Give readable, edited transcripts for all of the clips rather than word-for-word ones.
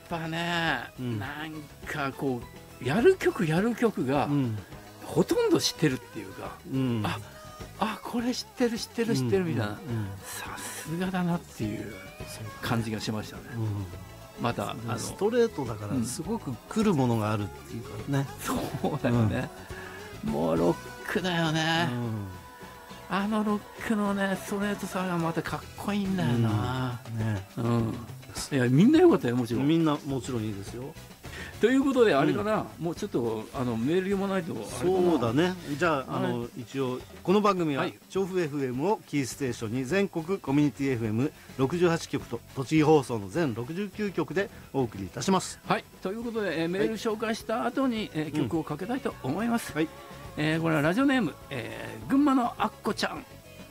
ぱね、 うん、 なんかこうやる曲が、 うん、 ほとんど知ってるっていうか、 うん、 これ知ってるみたいな、 うん、 さすがだなっていう感じがしましたね。 うん、 またストレートだからすごく来るものがあるっていうかね、 そうだよね、もうロックだよね、あのロックのねストレートさがまたかっこいいんだよな、 ね、 いやみんな良かったよ、もちろん。 みんなもちろんいいですよ。 ということであれかな、もうちょっとメール読まないとあれかな。 そうだね。じゃあ、一応この番組は、 はい、 調布 FM をキーステーションに全国コミュニティ FM68 局と栃木放送の全69局でお送りいたします。 はい、ということで、メール紹介した後に、曲をかけたいと思います。 はい、 これはラジオネーム、群馬のあっこちゃん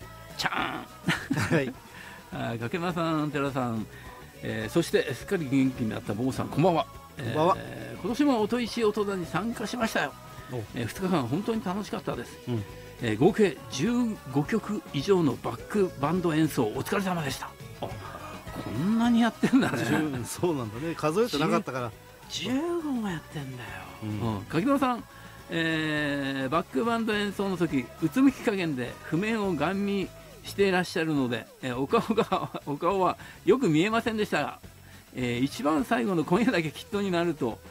はいかけまさん、寺さん、そしてすっかり元気になった坊さん、こんばんは。今年も音石音座に参加しましたよ。2日間本当に楽しかったです。合計15曲以上のバックバンド演奏お疲れ様でした。こんなにやってんだね。 そうなんだね、数えてなかったから 15もやってんだよ。柿野さん、バックバンド演奏の時うつむき加減で譜面をガン見していらっしゃるので、お顔はよく見えませんでしたが、一番最後の今夜だけきっとになると、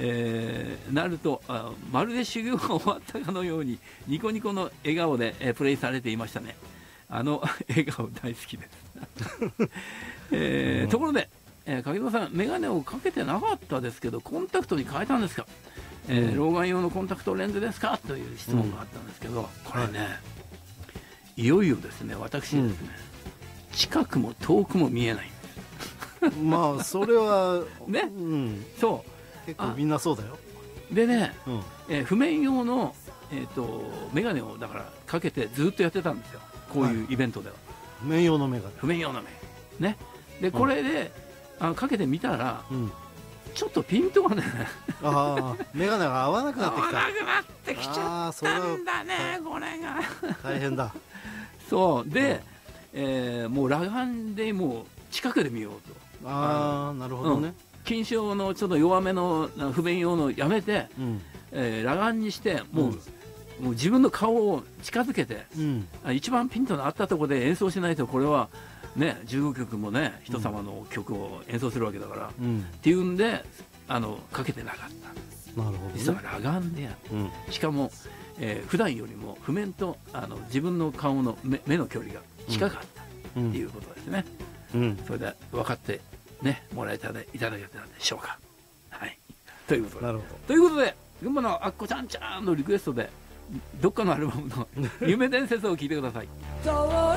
まるで修行が終わったかのようにニコニコの笑顔で、プレイされていましたね。あの笑顔大好きです、ところで、柿野さん、眼鏡をかけてなかったですけどコンタクトに変えたんですか？老眼用のコンタクトレンズですかという質問があったんですけど、これね、いよいよですね、私ですね、近くも遠くも見えない。 まあそれはね、 そう結構みんなそうだよ。 でね、譜面用の、眼鏡をだからかけてずっとやってたんですよ、こういうイベントでは。 譜面用の眼鏡、 譜面用のね、でこれで、かけてみたら、ちょっとピントがね眼鏡が合わなくなってきた。 合わなくなってきちゃったんだね、これが大変だ。 そうで、もう裸眼でもう近くで見ようと。 なるほどね。 近視用のちょっと弱めの譜面用のやめて、裸眼にしてもう自分の顔を近づけて、一番ピントの合ったところで演奏しないと、これはね15曲もね人様の曲を演奏するわけだから、っていうんでかけてなかった。 なるほど、ね、 実は裸眼でやって、しかも、普段よりも譜面と自分の顔の目の距離が近かったっていうことですね。それで分かってねもらえたらいただけたでしょうか。はい、ということで、ということで、群馬のあっこちゃんのリクエストでどっかのアルバムの夢伝説を聞いてください。